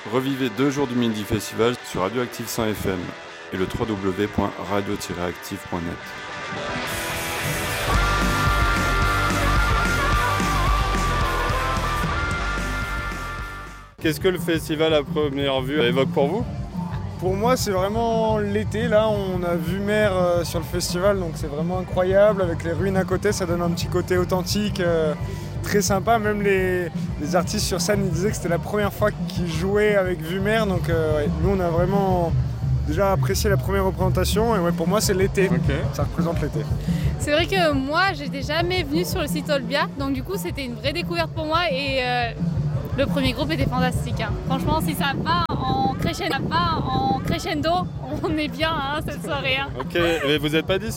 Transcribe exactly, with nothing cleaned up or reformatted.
Revivez deux jours du Midi Festival sur Radioactive cent F M et le w w w point radio tiret active point net. Qu'est-ce que le festival à première vue évoque pour vous ? Pour moi, c'est vraiment l'été. Là, on a Vumer euh, sur le festival, donc c'est vraiment incroyable. Avec les ruines à côté, ça donne un petit côté authentique, euh, très sympa. Même les, les artistes sur scène, ils disaient que c'était la première fois qu'ils jouaient avec Vumer. Donc euh, ouais, nous, on a vraiment déjà apprécié la première représentation. Et ouais, pour moi, c'est l'été. Okay. Ça représente l'été. C'est vrai que moi, j'étais jamais venue sur le site Olbia. Donc du coup, c'était une vraie découverte pour moi. Et euh, le premier groupe était fantastique. Hein. Franchement, si ça va en crescendo, en crescendo, on est bien hein, cette soirée. Hein. Ok, mais vous n'êtes pas d'ici ?